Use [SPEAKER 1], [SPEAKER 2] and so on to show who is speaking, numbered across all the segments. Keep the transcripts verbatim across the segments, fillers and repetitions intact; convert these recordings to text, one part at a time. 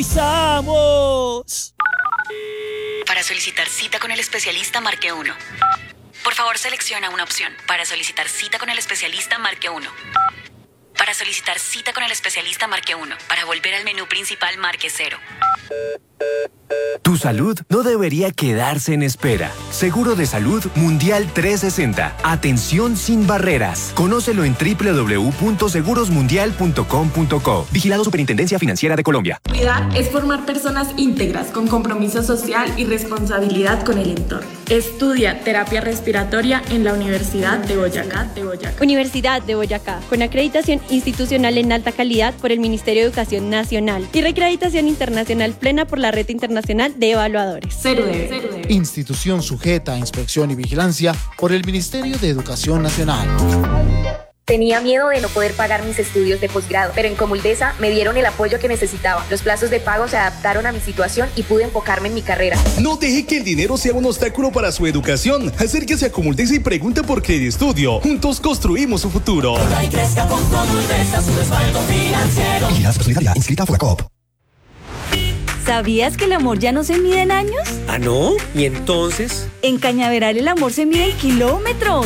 [SPEAKER 1] ¡Pisamos!
[SPEAKER 2] Para solicitar cita con el especialista, marque uno. Por favor, selecciona una opción. Para solicitar cita con el especialista, marque uno. Para solicitar cita con el especialista, marque uno. Para volver al menú principal, marque cero.
[SPEAKER 3] Tu salud no debería quedarse en espera. Seguro de Salud Mundial trescientos sesenta. Atención sin barreras. Conócelo en doble u doble u doble u punto seguros mundial punto com punto co. Vigilado Superintendencia Financiera de Colombia.
[SPEAKER 4] Cuidar es formar personas íntegras con compromiso social y responsabilidad con el entorno. Estudia terapia respiratoria en la Universidad de Boyacá de Boyacá.
[SPEAKER 5] Universidad de Boyacá, con acreditación institucional en alta calidad por el Ministerio de Educación Nacional y reacreditación internacional plena por la Red Internacional de Evaluadores.
[SPEAKER 4] CERUDEB.
[SPEAKER 6] Institución sujeta a inspección y vigilancia por el Ministerio de Educación Nacional.
[SPEAKER 7] Tenía miedo de no poder pagar mis estudios de posgrado, pero en Comuldesa me dieron el apoyo que necesitaba. Los plazos de pago se adaptaron a mi situación y pude enfocarme en mi carrera.
[SPEAKER 8] No deje que el dinero sea un obstáculo para su educación. Acérquese a Comuldesa y pregunte por Credit Studio. Juntos construimos su futuro.
[SPEAKER 1] Ahora y crezca con Comuldesa, su respaldo financiero.
[SPEAKER 9] Vigilancia Solidaria, inscrita a Furacop.
[SPEAKER 10] ¿Sabías que el amor ya no se mide en años?
[SPEAKER 1] ¿Ah, no? ¿Y entonces?
[SPEAKER 10] En Cañaveral el amor se mide en kilómetros.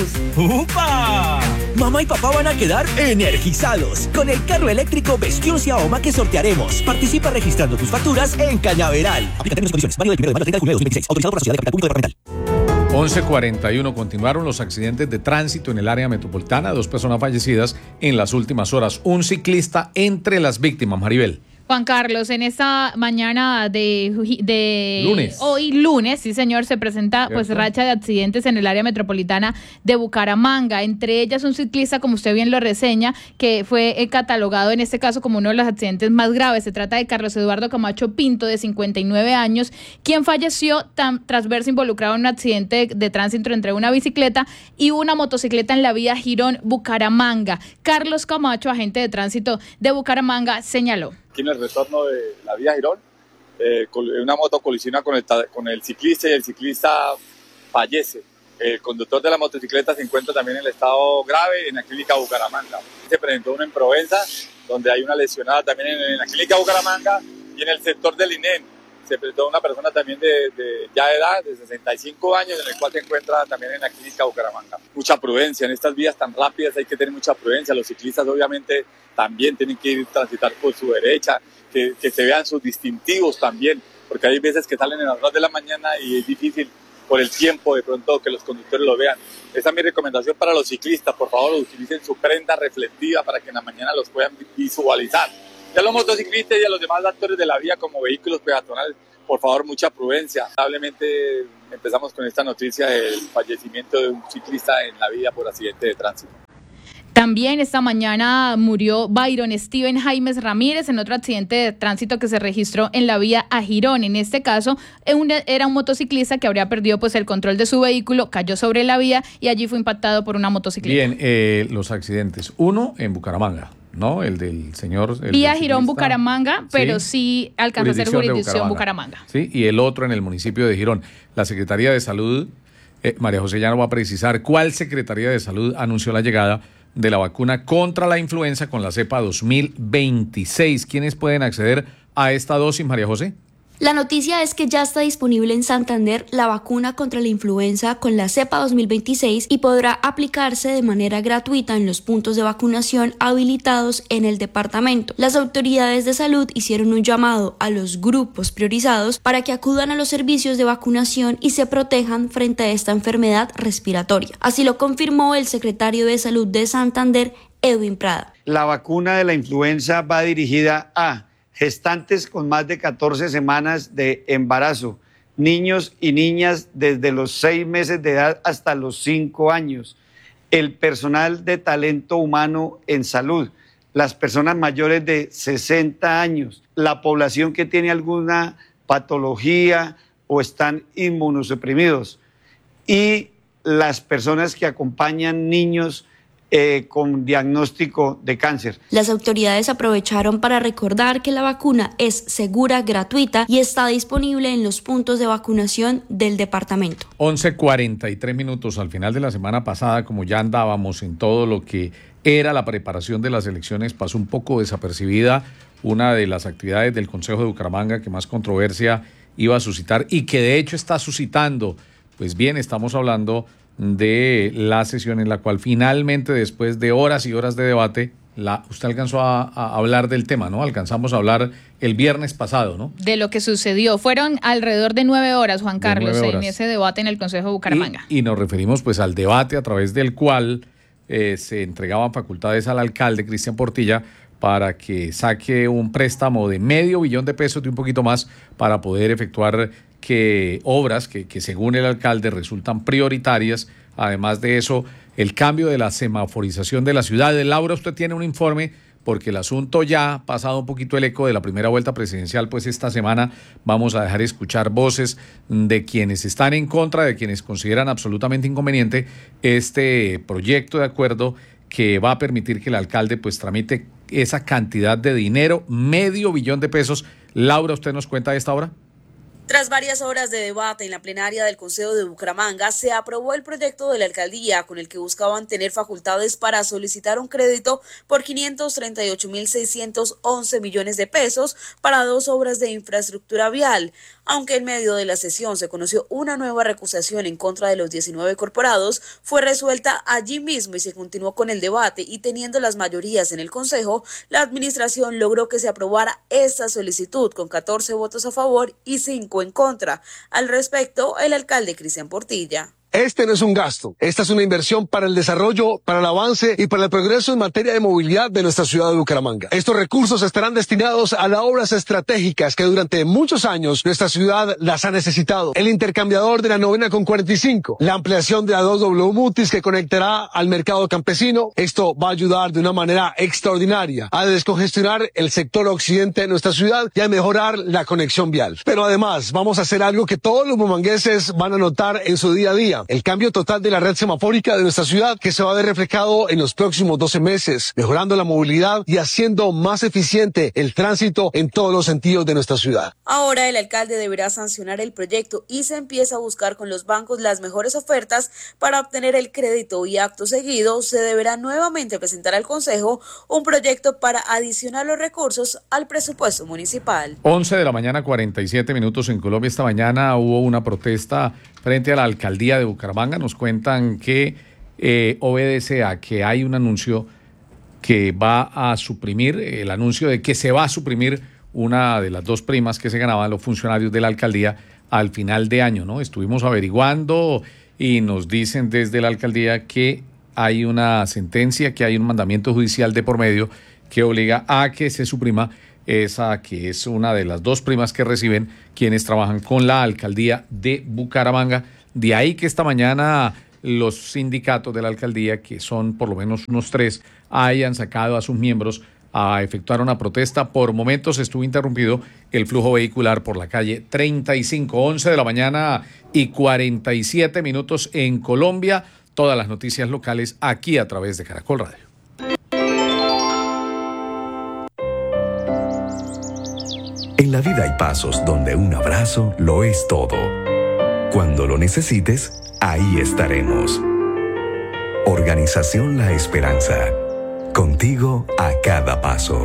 [SPEAKER 1] ¡Upa! Mamá y papá van a quedar energizados con el carro eléctrico Vestion Xiaoma que sortearemos. Participa registrando tus facturas en Cañaveral. Aplica términos y condiciones. Válido del primero de mayo al treinta de junio de dos mil veintiséis. Autorizado por la Sociedad de Capital Público Departamental.
[SPEAKER 11] once cuarenta y uno. Continuaron los accidentes de tránsito en el área metropolitana. Dos personas fallecidas en las últimas horas. Un ciclista entre las víctimas. Maribel.
[SPEAKER 12] Juan Carlos, en esta mañana de, de
[SPEAKER 11] lunes.
[SPEAKER 12] hoy lunes, sí señor, se presenta pues racha de accidentes en el área metropolitana de Bucaramanga, entre ellas un ciclista, como usted bien lo reseña, que fue eh, catalogado en este caso como uno de los accidentes más graves. Se trata de Carlos Eduardo Camacho Pinto, de cincuenta y nueve años, quien falleció tan, tras verse involucrado en un accidente de, de tránsito entre una bicicleta y una motocicleta en la vía Girón-Bucaramanga. Carlos Camacho, agente de tránsito de Bucaramanga, señaló.
[SPEAKER 13] Aquí en el retorno de la vía Girón, eh, una moto colisiona con el, con el ciclista y el ciclista fallece. El conductor de la motocicleta se encuentra también en estado grave en la clínica Bucaramanga. Se presentó uno en Provenza, donde hay una lesionada también en, en la clínica Bucaramanga, y en el sector del I N E M se presentó una persona también de, de ya de edad, de sesenta y cinco años, en el cual se encuentra también en la clínica Bucaramanga. Mucha prudencia, en estas vías tan rápidas hay que tener mucha prudencia. Los ciclistas obviamente también tienen que ir transitar por su derecha, que, que se vean sus distintivos también, porque hay veces que salen en las dos de la mañana y es difícil por el tiempo de pronto que los conductores lo vean. Esa es mi recomendación para los ciclistas, por favor utilicen su prenda reflectiva para que en la mañana los puedan visualizar. Y a los motociclistas y a los demás actores de la vía como vehículos peatonales, por favor, mucha prudencia. Lamentablemente empezamos con esta noticia del fallecimiento de un ciclista en la vía por accidente de tránsito.
[SPEAKER 12] También esta mañana murió Byron Steven Jaimes Ramírez en otro accidente de tránsito que se registró en la vía a Girón. En este caso, era un motociclista que habría perdido pues el control de su vehículo, cayó sobre la vía y allí fue impactado por una motocicleta.
[SPEAKER 11] Bien, eh, los accidentes. Uno en Bucaramanga, ¿no? El del señor... El
[SPEAKER 12] vía
[SPEAKER 11] del
[SPEAKER 12] Girón, Bucaramanga, pero sí, sí alcanza a ser jurisdicción
[SPEAKER 11] Bucaramanga.
[SPEAKER 12] Bucaramanga.
[SPEAKER 11] Sí, y el otro en el municipio de Girón. La Secretaría de Salud, eh, María José ya no va a precisar cuál Secretaría de Salud anunció la llegada de la vacuna contra la influenza con la cepa dos mil veintiséis. ¿Quiénes pueden acceder a esta dosis, María José?
[SPEAKER 14] La noticia es que ya está disponible en Santander la vacuna contra la influenza con la cepa dos mil veintiséis y podrá aplicarse de manera gratuita en los puntos de vacunación habilitados en el departamento. Las autoridades de salud hicieron un llamado a los grupos priorizados para que acudan a los servicios de vacunación y se protejan frente a esta enfermedad respiratoria. Así lo confirmó el secretario de Salud de Santander, Edwin Prada.
[SPEAKER 15] La vacuna de la influenza va dirigida a gestantes con más de catorce semanas de embarazo, niños y niñas desde los seis meses de edad hasta los cinco años, el personal de talento humano en salud, las personas mayores de sesenta años, la población que tiene alguna patología o están inmunosuprimidos y las personas que acompañan niños Eh, con diagnóstico de cáncer.
[SPEAKER 14] Las autoridades aprovecharon para recordar que la vacuna es segura, gratuita y está disponible en los puntos de vacunación del departamento.
[SPEAKER 11] once cuarenta y tres minutos. Al final de la semana pasada, como ya andábamos en todo lo que era la preparación de las elecciones, pasó un poco desapercibida. Una de las actividades del Consejo de Bucaramanga que más controversia iba a suscitar y que de hecho está suscitando. Pues bien, estamos hablando de la sesión en la cual finalmente, después de horas y horas de debate, la, usted alcanzó a, a hablar del tema, ¿no? Alcanzamos a hablar el viernes pasado, ¿no?
[SPEAKER 12] De lo que sucedió. Fueron alrededor de nueve horas, Juan Carlos,
[SPEAKER 11] horas.
[SPEAKER 12] en ese debate en el Consejo de Bucaramanga.
[SPEAKER 11] Y, y nos referimos pues al debate a través del cual eh, se entregaban facultades al alcalde Cristian Portilla para que saque un préstamo de medio billón de pesos, de un poquito más, para poder efectuar que obras que, que según el alcalde resultan prioritarias. Además de eso, el cambio de la semaforización de la ciudad. Laura, usted tiene un informe, porque el asunto ya ha pasado un poquito el eco de la primera vuelta presidencial, pues esta semana vamos a dejar escuchar voces de quienes están en contra, de quienes consideran absolutamente inconveniente este proyecto de acuerdo que va a permitir que el alcalde pues tramite esa cantidad de dinero, medio billón de pesos. Laura, ¿usted nos cuenta a esta hora?
[SPEAKER 9] Tras varias horas de debate en la plenaria del Consejo de Bucaramanga, se aprobó el proyecto de la alcaldía con el que buscaban tener facultades para solicitar un crédito por quinientos treinta y ocho mil seiscientos once millones de pesos para dos obras de infraestructura vial. Aunque en medio de la sesión se conoció una nueva recusación en contra de los diecinueve corporados, fue resuelta allí mismo y se continuó con el debate, y teniendo las mayorías en el Consejo, la administración logró que se aprobara esta solicitud con catorce votos a favor y cinco en contra. Al respecto, el alcalde Cristian Portilla.
[SPEAKER 16] Este no es un gasto, esta es una inversión para el desarrollo, para el avance y para el progreso en materia de movilidad de nuestra ciudad de Bucaramanga. Estos recursos estarán destinados a las obras estratégicas que durante muchos años nuestra ciudad las ha necesitado. El intercambiador de la novena con cuarenta y cinco, la ampliación de la dos W Mutis que conectará al mercado campesino. Esto va a ayudar de una manera extraordinaria a descongestionar el sector occidente de nuestra ciudad y a mejorar la conexión vial. Pero además vamos a hacer algo que todos los bumangueses van a notar en su día a día. El cambio total de la red semafórica de nuestra ciudad, que se va a ver reflejado en los próximos doce meses, mejorando la movilidad y haciendo más eficiente el tránsito en todos los sentidos de nuestra ciudad.
[SPEAKER 9] Ahora el alcalde deberá sancionar el proyecto y se empieza a buscar con los bancos las mejores ofertas para obtener el crédito, y acto seguido se deberá nuevamente presentar al Consejo un proyecto para adicionar los recursos al presupuesto municipal.
[SPEAKER 11] once de la mañana, cuarenta y siete minutos en Colombia. Esta mañana hubo una protesta frente a la alcaldía de Bucaramanga. Nos cuentan que eh, obedece a que hay un anuncio que va a suprimir, el anuncio de que se va a suprimir una de las dos primas que se ganaban los funcionarios de la alcaldía al final de año, ¿no? Estuvimos averiguando y nos dicen desde la alcaldía que hay una sentencia, que hay un mandamiento judicial de por medio que obliga a que se suprima esa que es una de las dos primas que reciben quienes trabajan con la alcaldía de Bucaramanga. De ahí que esta mañana los sindicatos de la alcaldía, que son por lo menos unos tres, hayan sacado a sus miembros a efectuar una protesta. Por momentos estuvo interrumpido el flujo vehicular por la calle treinta y cinco, once de la mañana y cuarenta y siete minutos en Colombia. Todas las noticias locales aquí a través de Caracol Radio.
[SPEAKER 17] En la vida hay pasos donde un abrazo lo es todo. Cuando lo necesites, ahí estaremos. Organización La Esperanza. Contigo a cada paso.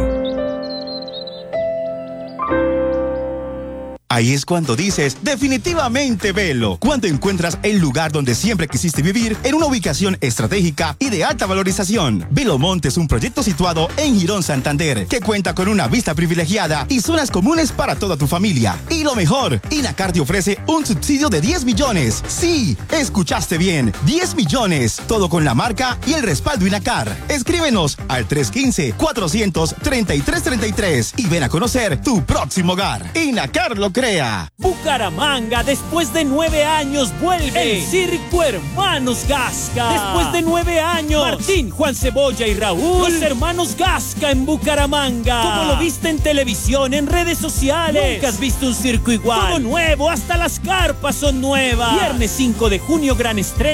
[SPEAKER 18] Ahí es cuando dices, definitivamente Velo. Cuando encuentras el lugar donde siempre quisiste vivir, en una ubicación estratégica y de alta valorización. Velo Monte es un proyecto situado en Girón, Santander, que cuenta con una vista privilegiada y zonas comunes para toda tu familia. Y lo mejor, Inacar te ofrece un subsidio de diez millones. Sí, escuchaste bien, diez millones. Todo con la marca y el respaldo Inacar. Escríbenos al tres uno cinco, cuatro cero cero, tres tres tres tres y ven a conocer tu próximo hogar. Inacar lo crea.
[SPEAKER 19] Bucaramanga, después de nueve años, vuelve el Circo Hermanos Gasca. Después de nueve años, Martín, Juan Cebolla y Raúl, los hermanos Gasca en Bucaramanga. Como lo viste en televisión, en redes sociales. Nunca has visto un circo igual. Todo nuevo, hasta las carpas son nuevas. Viernes cinco de junio, gran estreno.